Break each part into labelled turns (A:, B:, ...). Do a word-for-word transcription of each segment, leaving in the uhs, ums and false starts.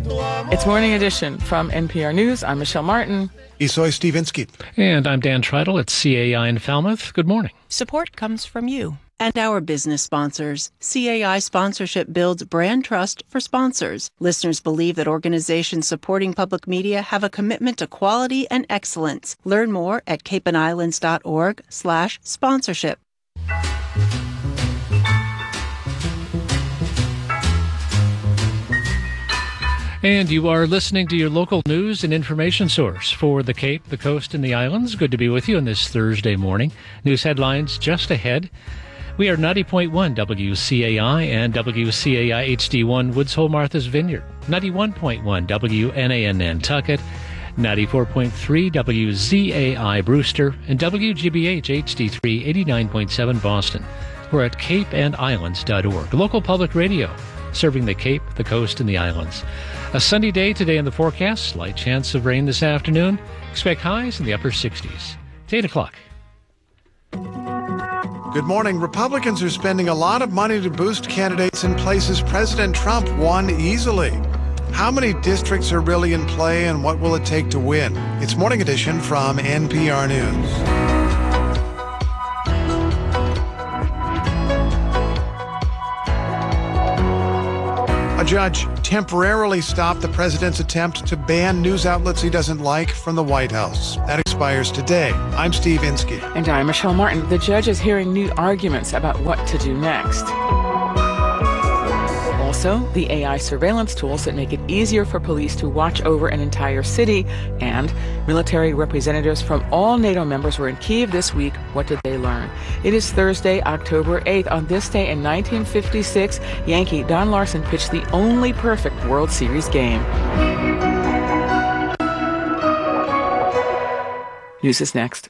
A: It's Morning Edition from N P R News. I'm Michelle Martin.
B: Y soy Steve Inskeep.
C: And I'm Dan Tridle at C A I in Falmouth. Good morning.
D: Support comes from you and our business sponsors. C A I sponsorship builds brand trust for sponsors. Listeners believe that organizations supporting public media have a commitment to quality and excellence. Learn more at capeandislands.org slash sponsorship.
C: And you are listening to your local news and information source for the Cape, the Coast, and the Islands. Good to be with you on this Thursday morning. News headlines just ahead. We are ninety point one W C A I and W C A I H D one Woods Hole Martha's Vineyard, ninety-one point one W N A N Nantucket, ninety-four point three W Z A I Brewster, and W G B H H D three eighty-nine point seven Boston. We're at cape and islands dot org, local public radio, serving the Cape, the Coast, and the Islands. A sunny day today in the forecast, slight chance of rain this afternoon. Expect highs in the upper sixties. It's eight o'clock.
B: Good morning. Republicans are spending a lot of money to boost candidates in places President Trump won easily. How many districts are really in play, and what will it take to win? It's Morning Edition from N P R News. A judge temporarily stopped the president's attempt to ban news outlets he doesn't like from the White House. That expires today. I'm Steve Inskeep.
A: And I'm Michelle Martin. The judge is hearing new arguments about what to do next. Also, the A I surveillance tools that make it easier for police to watch over an entire city, and military representatives from all NATO members were in Kyiv this week. What did they learn? It is Thursday, October eighth. On this day in nineteen fifty-six, Yankee Don Larson pitched the only perfect World Series game. News is next.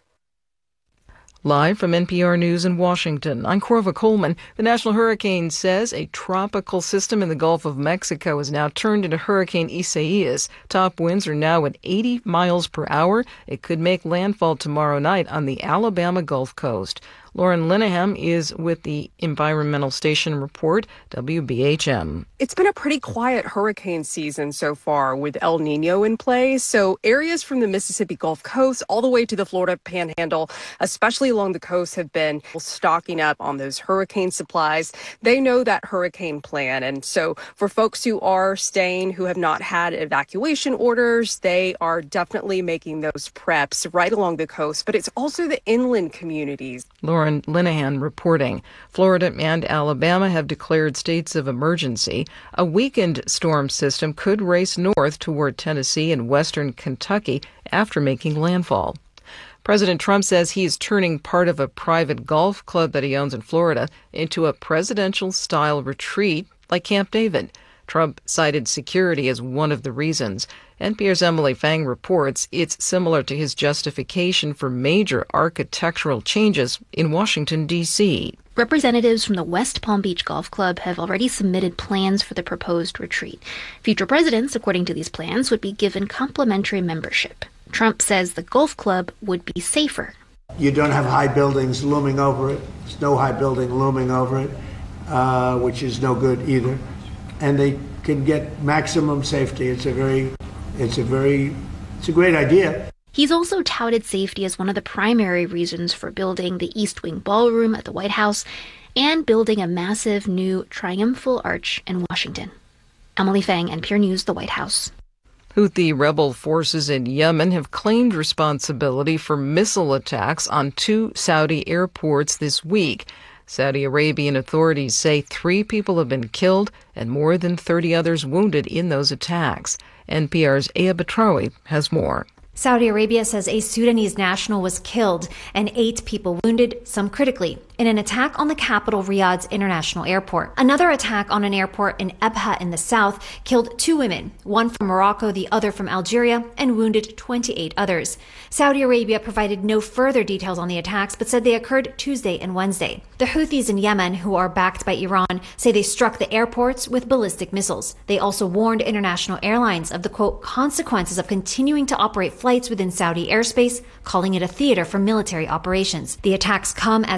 E: Live from N P R News in Washington, I'm Corva Coleman. The National Hurricane says a tropical system in the Gulf of Mexico has now turned into Hurricane Isaias. Top winds are now at eighty miles per hour. It could make landfall tomorrow night on the Alabama Gulf Coast. Lauren Linehan is with the Environmental Station Report, W B H M.
F: It's been a pretty quiet hurricane season so far with El Nino in play. So areas from the Mississippi Gulf Coast all the way to the Florida Panhandle, especially along the coast, have been stocking up on those hurricane supplies. They know that hurricane plan. And so for folks who are staying, who have not had evacuation orders, they are definitely making those preps right along the coast. But it's also the inland communities.
E: Lauren Linehan reporting. Florida and Alabama have declared states of emergency. A weakened storm system could race north toward Tennessee and western Kentucky after making landfall. President Trump says he's turning part of a private golf club that he owns in Florida into a presidential-style retreat like Camp David. Trump cited security as one of the reasons. N P R's Emily Fang reports it's similar to his justification for major architectural changes in Washington, D C
G: Representatives from the West Palm Beach Golf Club have already submitted plans for the proposed retreat. Future presidents, according to these plans, would be given complimentary membership. Trump says the golf club would be safer.
H: You don't have high buildings looming over it. There's no high building looming over it, uh, which is no good either. And they can get maximum safety. It's a very, it's a very, it's a great idea.
G: He's also touted safety as one of the primary reasons for building the East Wing Ballroom at the White House and building a massive new triumphal arch in Washington. Emily Fang, N P R News, the White House.
E: Houthi rebel forces in Yemen have claimed responsibility for missile attacks on two Saudi airports this week. Saudi Arabian authorities say three people have been killed and more than thirty others wounded in those attacks. N P R's Aya Batrawi has more.
I: Saudi Arabia says a Sudanese national was killed and eight people wounded, some critically, in an attack on the capital Riyadh's international airport. Another attack on an airport in Ebha in the south killed two women, one from Morocco, the other from Algeria, and wounded twenty-eight others. Saudi Arabia provided no further details on the attacks, but said they occurred Tuesday and Wednesday. The Houthis in Yemen, who are backed by Iran, say they struck the airports with ballistic missiles. They also warned international airlines of the, quote, consequences of continuing to operate flights within Saudi airspace, calling it a theater for military operations. The attacks come as Saudi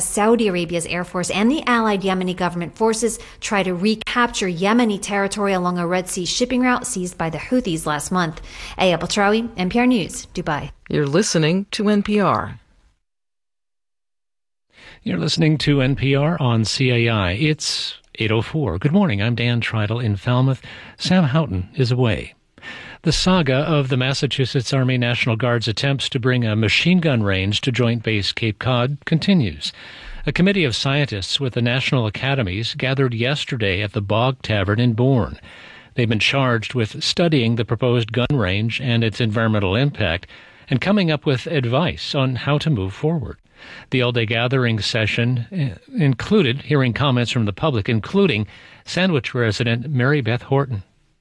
I: Saudi Arabia's Air Force and the allied Yemeni government forces try to recapture Yemeni territory along a Red Sea shipping route seized by the Houthis last month. Aya Batrawi, N P R News, Dubai.
E: You're listening to N P R.
C: You're listening to N P R on C A I. It's eight oh four. Good morning. I'm Dan Tridle in Falmouth. Sam Houghton is away. The saga of the Massachusetts Army National Guard's attempts to bring a machine gun range to Joint Base Cape Cod continues. A committee of scientists with the National Academies gathered yesterday at the Bog Tavern in Bourne. They've been charged with studying the proposed gun range and its environmental impact and coming up with advice on how to move forward. The all-day gathering session included hearing comments from the public, including Sandwich resident Mary Beth Horton.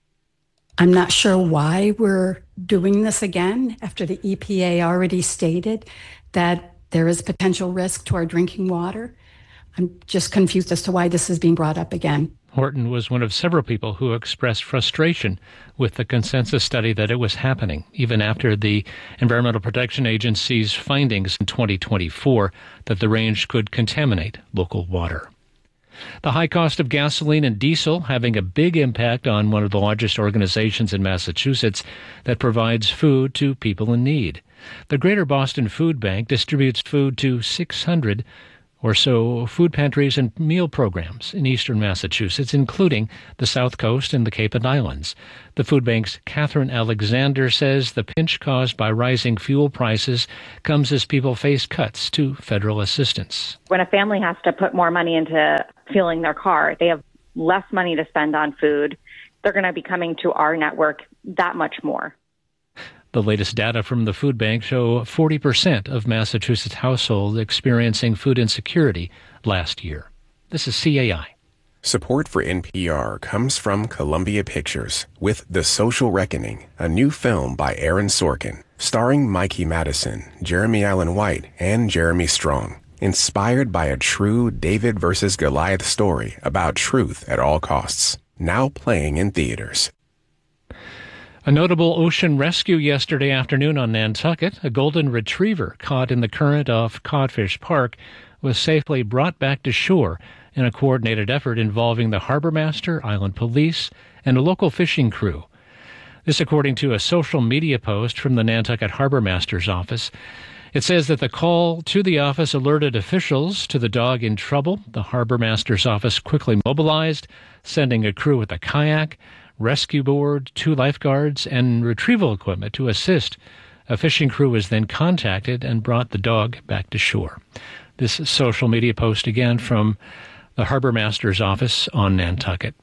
J: I'm not sure why we're doing this again after the E P A already stated that there is potential risk to our drinking water. I'm just confused as to why this is being brought up again.
C: Horton was one of several people who expressed frustration with the consensus study that it was happening, even after the Environmental Protection Agency's findings in twenty twenty-four that the range could contaminate local water. The high cost of gasoline and diesel having a big impact on one of the largest organizations in Massachusetts that provides food to people in need. The Greater Boston Food Bank distributes food to six hundred or so food pantries and meal programs in eastern Massachusetts, including the South Coast and the Cape Islands. The food bank's Catherine Alexander says the pinch caused by rising fuel prices comes as people face cuts to federal assistance.
K: When a family has to put more money into fueling their car, they have less money to spend on food. They're going to be coming to our network that much more.
C: The latest data from the food bank show forty percent of Massachusetts households experiencing food insecurity last year. This is C A I.
L: Support for N P R comes from Columbia Pictures with The Social Reckoning, a new film by Aaron Sorkin, starring Mikey Madison, Jeremy Allen White, and Jeremy Strong. Inspired by a true David versus Goliath story about truth at all costs. Now playing in theaters.
C: A notable ocean rescue yesterday afternoon on Nantucket. A golden retriever caught in the current off Codfish Park was safely brought back to shore in a coordinated effort involving the harbor master, island police, and a local fishing crew. This according to a social media post from the Nantucket Harbor Master's office. It says that the call to the office alerted officials to the dog in trouble. The harbor master's office quickly mobilized, sending a crew with a kayak, rescue board, two lifeguards, and retrieval equipment to assist. A fishing crew was then contacted and brought the dog back to shore. This social media post again from the harbor master's office on Nantucket.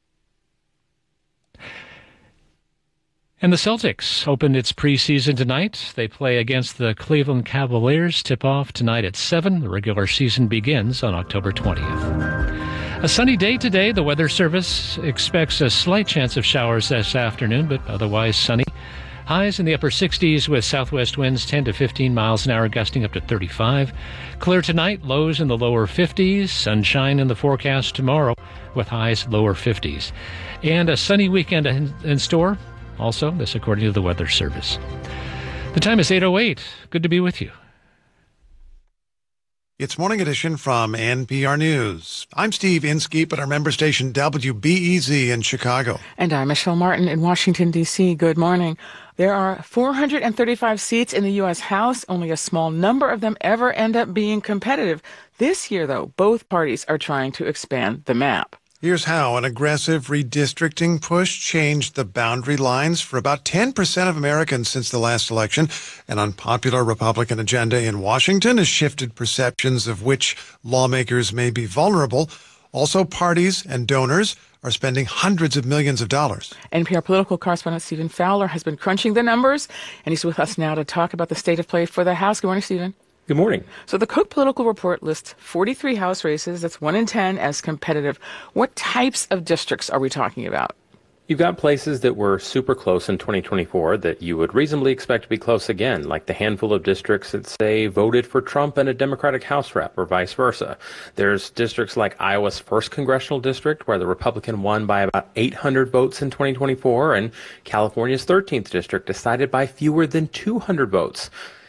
C: And the Celtics opened its preseason tonight. They play against the Cleveland Cavaliers. Tip-off tonight at seven. The regular season begins on October twentieth. A sunny day today. The Weather Service expects a slight chance of showers this afternoon, but otherwise sunny. Highs in the upper sixties with southwest winds ten to fifteen miles an hour, gusting up to thirty-five. Clear tonight, lows in the lower fifties. Sunshine in the forecast tomorrow with highs lower fifties. And a sunny weekend in, in store. Also, this according to the Weather Service. The time is eight oh eight. Good to be with you.
B: It's Morning Edition from N P R News. I'm Steve Inskeep at our member station W B E Z in Chicago.
A: And I'm Michelle Martin in Washington, D C Good morning. There are four hundred thirty-five seats in the U S House. Only a small number of them ever end up being competitive. This year, though, both parties are trying to expand the map.
B: Here's how an aggressive redistricting push changed the boundary lines for about ten percent of Americans since the last election. An unpopular Republican agenda in Washington has shifted perceptions of which lawmakers may be vulnerable. Also, parties and donors are spending hundreds of millions of dollars.
A: N P R political correspondent Stephen Fowler has been crunching the numbers, and he's with us now to talk about the state of play for the House. Good morning, Stephen.
M: Good morning.
A: So the Cook Political Report lists forty-three House races, that's one in ten, as competitive. What types of districts are we talking about?
M: You've got places that were super close in twenty twenty-four that you would reasonably expect to be close again, like the handful of districts that, say, voted for Trump and a Democratic House rep, or vice versa. There's districts like Iowa's first congressional district, where the Republican won by about eight hundred votes in twenty twenty-four, and California's thirteenth district decided by fewer than two hundred votes.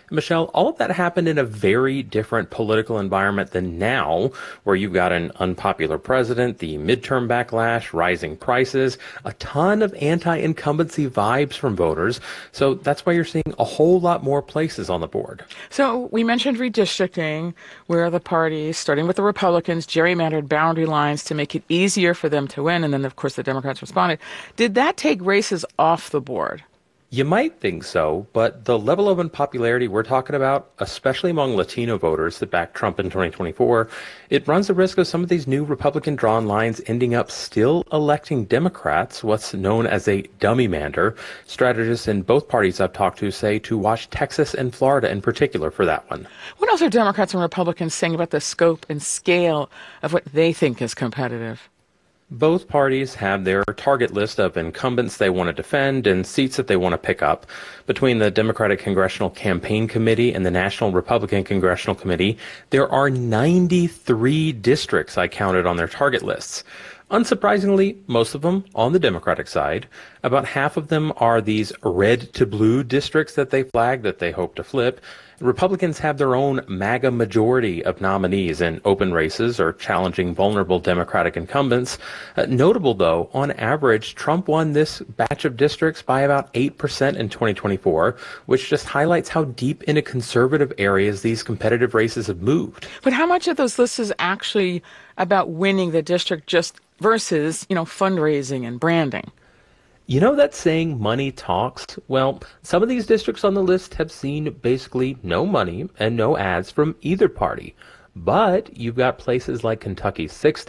M: Michelle, all of that happened in a very different political environment than now, where you've got an unpopular president, the midterm backlash, rising prices, a ton of anti-incumbency vibes from voters. So that's why you're seeing a whole lot more places on the board.
A: So we mentioned redistricting, where the parties, starting with the Republicans, gerrymandered boundary lines to make it easier for them to win. And then, of course, the Democrats responded. Did that take races off the board?
M: You might think so, but the level of unpopularity we're talking about, especially among Latino voters that backed Trump in twenty twenty-four, it runs the risk of some of these new Republican drawn lines ending up still electing Democrats, what's known as a dummy mander. Strategists in both parties I've talked to say to watch Texas and Florida in particular for that one.
A: What else are Democrats and Republicans saying about the scope and scale of what they think is competitive?
M: Both parties have their target list of incumbents they want to defend and seats that they want to pick up. Between the Democratic Congressional Campaign Committee and the National Republican Congressional Committee, there are ninety-three districts I counted on their target lists. Unsurprisingly, most of them on the Democratic side. About half of them are these red to blue districts that they flag that they hope to flip. Republicans have their own MAGA majority of nominees in open races or challenging vulnerable Democratic incumbents. Uh, notable, though, on average, Trump won this batch of districts by about eight percent in twenty twenty-four, which just highlights how deep into conservative areas these competitive races have moved.
A: But how much of those lists is actually about winning the district just versus, you know, fundraising and branding?
M: You know that saying, money talks? Well, some of these districts on the list have seen basically no money and no ads from either party. But you've got places like Kentucky's sixth